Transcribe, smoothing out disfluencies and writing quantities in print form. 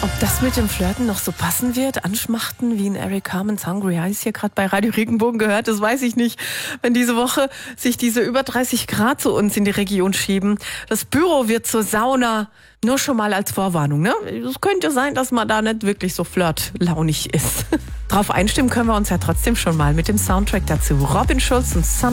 Ob das mit dem Flirten noch so passen wird, anschmachten wie in Eric Carmen's Hungry Eyes hier gerade bei Radio Regenbogen gehört, das weiß ich nicht. Wenn diese Woche sich diese über 30 Grad zu uns in die Region schieben, das Büro wird zur Sauna. Nur schon mal als Vorwarnung, ne? Es könnte sein, dass man da nicht wirklich so flirtlaunig ist. Drauf einstimmen können wir uns ja trotzdem schon mal mit dem Soundtrack dazu. Robin Schulz und Sun